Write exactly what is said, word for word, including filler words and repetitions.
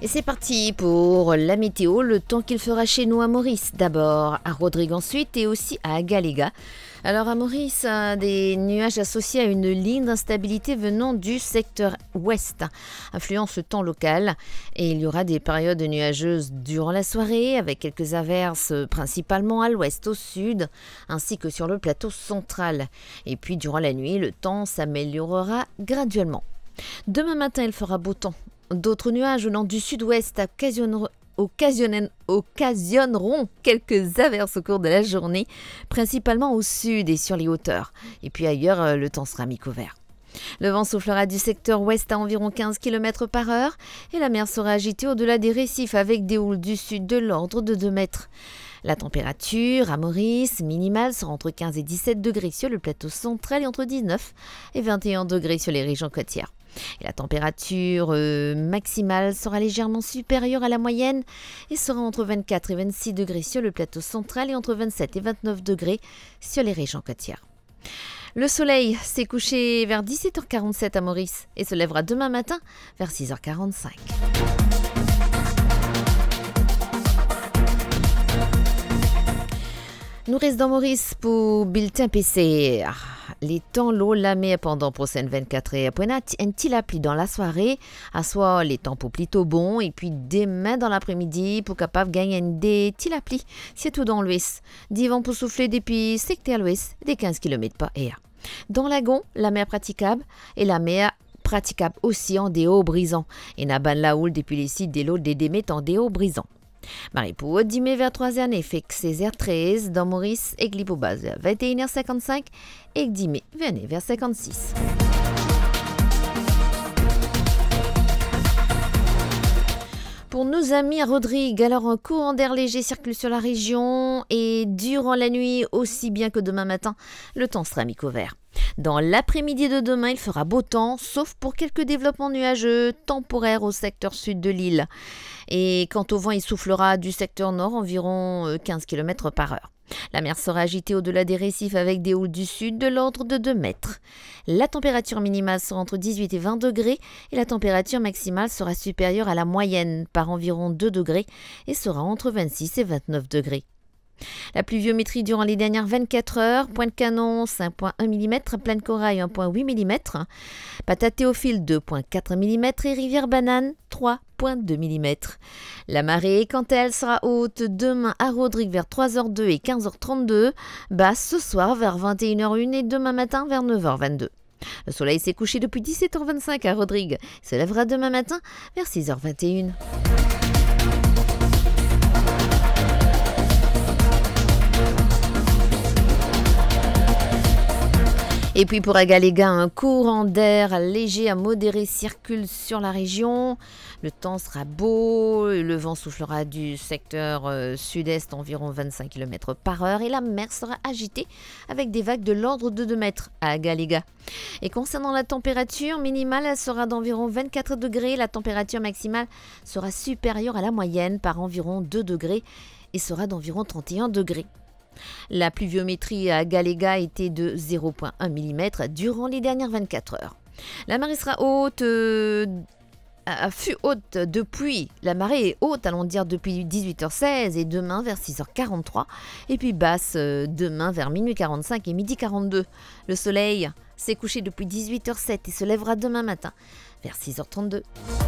Et c'est parti pour la météo, le temps qu'il fera chez nous à Maurice. D'abord à Rodrigue ensuite et aussi à Agaléga. Alors à Maurice, des nuages associés à une ligne d'instabilité venant du secteur ouest, influant ce temps local. Et il y aura des périodes nuageuses durant la soirée avec quelques averses principalement à l'ouest, au sud, ainsi que sur le plateau central. Et puis durant la nuit, le temps s'améliorera graduellement. Demain matin, il fera beau temps. D'autres nuages venant du sud-ouest occasionneront, occasionneront quelques averses au cours de la journée, principalement au sud et sur les hauteurs. Et puis ailleurs, le temps sera mi-couvert. Le vent soufflera du secteur ouest à environ quinze kilomètres par heure et la mer sera agitée au-delà des récifs avec des houles du sud de l'ordre de deux mètres. La température à Maurice minimale sera entre quinze et dix-sept degrés sur le plateau central et entre dix-neuf et vingt et un degrés sur les régions côtières. Et la température euh, maximale sera légèrement supérieure à la moyenne et sera entre vingt-quatre et vingt-six degrés sur le plateau central et entre vingt-sept et vingt-neuf degrés sur les régions côtières. Le soleil s'est couché vers dix-sept heures quarante-sept à Maurice et se lèvera demain matin vers six heures quarante-cinq. Nous restons dans Maurice pour bulletin P C R. Les temps l'eau la met pendant prochaine vingt-quatre heures. Après un petit lapli dans la soirée, à soit les temps pour plutôt bon et puis demain dans l'après-midi pour capable gagner des petits laplis. C'est tout dans l'ouest. Des vents pour souffler depuis secteur à l'ouest des quinze kilomètres par heure. Dans Lagon, la mer praticable et la mer praticable aussi en déo brisant. Et Naban la houle depuis les sites des lots des démets en déo brisant. Maripoud, dix mai vers trois heures, fait que seize heures treize dans Maurice et Glipobaz vers vingt et une heures cinquante-cinq et dix mai vers cinquante-six. Pour nos amis à Rodrigue, alors un courant d'air léger circule sur la région et durant la nuit, aussi bien que demain matin, le temps sera mi-couvert. Dans l'après-midi de demain, il fera beau temps, sauf pour quelques développements nuageux temporaires au secteur sud de l'île. Et quant au vent, il soufflera du secteur nord environ quinze kilomètres par heure. La mer sera agitée au-delà des récifs avec des houles du sud de l'ordre de deux mètres. La température minimale sera entre dix-huit et vingt degrés et la température maximale sera supérieure à la moyenne par environ deux degrés et sera entre vingt-six et vingt-neuf degrés. La pluviométrie durant les dernières vingt-quatre heures, Pointe-Canon cinq virgule un millimètres, Plaine-Corail un virgule huit millimètres, Patate-Théophile deux virgule quatre millimètres et Rivière-Banane trois virgule deux millimètres. La marée, quant à elle, sera haute demain à Rodrigue vers trois heures deux et quinze heures trente-deux, basse ce soir vers vingt et une heures un et demain matin vers neuf heures vingt-deux. Le soleil s'est couché depuis dix-sept heures vingt-cinq à Rodrigue, il se lèvera demain matin vers six heures vingt et une. Et puis pour Agaléga, un courant d'air léger à modéré circule sur la région. Le temps sera beau, le vent soufflera du secteur euh, sud-est environ vingt-cinq kilomètres par heure et la mer sera agitée avec des vagues de l'ordre de deux mètres à Agaléga. Et concernant la température minimale, elle sera d'environ vingt-quatre degrés. La température maximale sera supérieure à la moyenne par environ deux degrés et sera d'environ trente et un degrés. La pluviométrie à Agaléga était de zéro virgule un millimètre durant les dernières vingt-quatre heures. La marée sera haute, euh, fut haute depuis, la marée est haute, allons dire depuis dix-huit heures seize et demain vers six heures quarante-trois, et puis basse euh, demain vers minuit quarante-cinq et midi quarante-deux. Le soleil s'est couché depuis dix-huit heures sept et se lèvera demain matin vers six heures trente-deux.